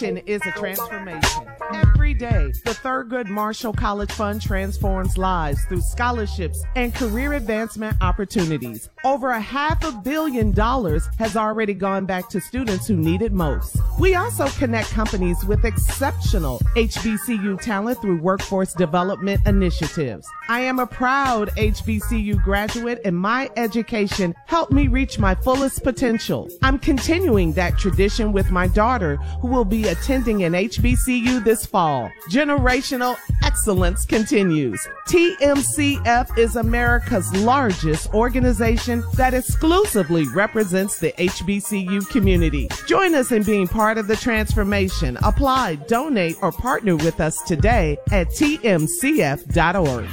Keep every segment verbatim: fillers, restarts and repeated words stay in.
Education is a transformation. Every day, the Thurgood Marshall College Fund transforms lives through scholarships and career advancement opportunities. Over a half a billion dollars has already gone back to students who need it most. We also connect companies with exceptional H B C U talent through workforce development initiatives. I am a proud H B C U graduate, and my education helped me reach my fullest potential. I'm continuing that tradition with my daughter, who will be attending an H B C U this fall. Generational excellence continues. T M C F is America's largest organization that exclusively represents the H B C U community. Join us in being part of the transformation. Apply, donate, or partner with us today at T M C F dot org.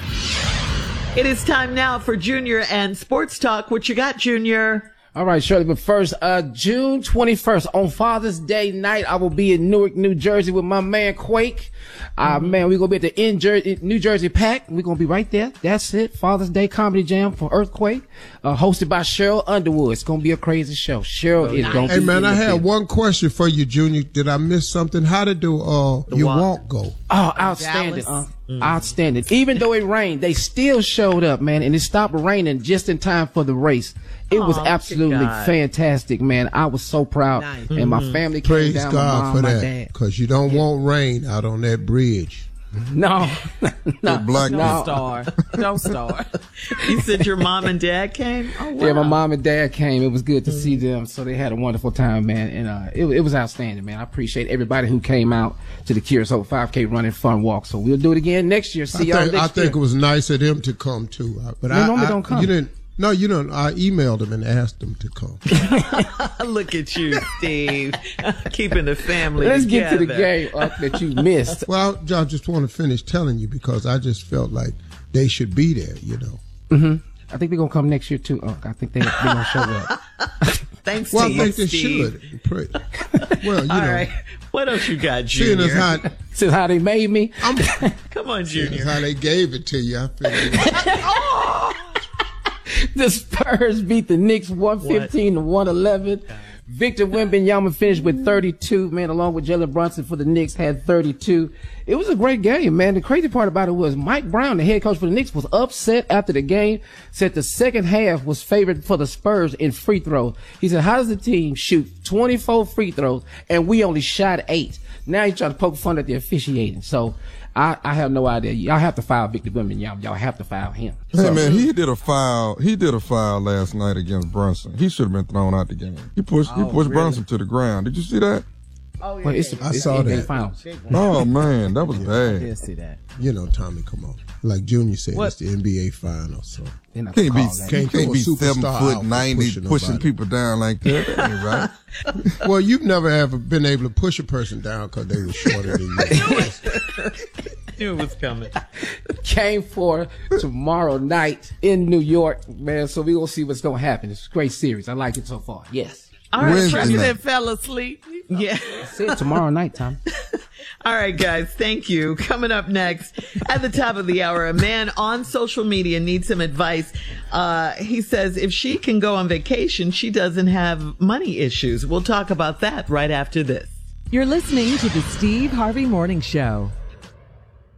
It is time now for Junior and Sports Talk. What you got, Junior? All right, Shirley, but first, uh, June twenty-first, on Father's Day night, I will be in Newark, New Jersey with my man Quake. Uh, mm-hmm. Man, we're going to be at the in Jer- New Jersey Pack. We're going to be right there. That's it. Father's Day Comedy Jam for Earthquake, uh, hosted by Cheryl Underwood. It's going to be a crazy show. Cheryl oh, is nice. going to Hey, be man, I had field. one question for you, Junior. Did I miss something? How did do, uh, the your walk. walk go? Oh, outstanding. Uh, mm-hmm. Outstanding. Even though it rained, they still showed up, man, and it stopped raining just in time for the race. It was oh, absolutely fantastic, man. I was so proud. Nice. And my family came Praise down, God my mom, for my that, dad. because you don't Yeah. want rain out on that bridge. No, no, black Don't no. star. Don't star. You said your mom and dad came? Oh, wow. Yeah, my mom and dad came. It was good to see them. So they had a wonderful time, man. And uh, it, it was outstanding, man. I appreciate everybody who came out to the Curious Hope five K running fun walk. So we'll do it again next year. See I y'all think, next I think year. it was nice of them to come too. But They I, normally I don't come. You didn't. No, you don't. I emailed them and asked them to come. Look at you, Steve. Keeping the family Let's together. get to the game up that you missed. Well, I just want to finish telling you because I just felt like they should be there, you know. Mm-hmm. I think they're going to come next year, too. Unc. I think they, they're going to show up. Thanks, Well, Steve. I think they Steve. should. Pray. Well, you All know. right. What else you got, Seeing Junior? as how, This is how they made me. I'm, Come on, seeing Junior. as how they gave it to you, I figured. The Spurs beat the Knicks one fifteen to one eleven. Victor Wembanyama finished with thirty-two, man, along with Jalen Brunson for the Knicks had thirty-two. It was a great game, man. The crazy part about it was Mike Brown, the head coach for the Knicks, was upset after the game, said the second half was favored for the Spurs in free throws. He said, how does the team shoot twenty-four free throws and we only shot eight? Now he's trying to poke fun at the officiating. So I, I have no idea. Y'all have to file Victor Wembanyama. Y'all have to file him. Hey So, man, he did a foul. He did a foul last night against Brunson. He should have been thrown out the game. He pushed. Oh, he pushed really? Brunson to the ground. Did you see that? Oh, yeah. well, it's, I it's saw N B A that. Finals. Oh man, that was I bad. did see that. You know, Tommy, come on. Like Junior said, What? it's the N B A finals. So They're not Can't gonna be call that. Can't can't, throw a be seven superstar out foot for ninety pushing pushing, nobody. people down like that. That ain't right. well, you've never ever been able to push a person down because they were shorter than you. Knew it was coming. Game four tomorrow night in New York, man. So we gonna see what's gonna happen. It's a great series. I like it so far. Yes. All right, Wednesday President. night. Fell asleep. Yeah. That's it. Tomorrow night, Tom. All right, guys. Thank you. Coming up next at the top of the hour, a man on social media needs some advice. Uh, he says if she can go on vacation, she doesn't have money issues. We'll talk about that right after this. You're listening to the Steve Harvey Morning Show.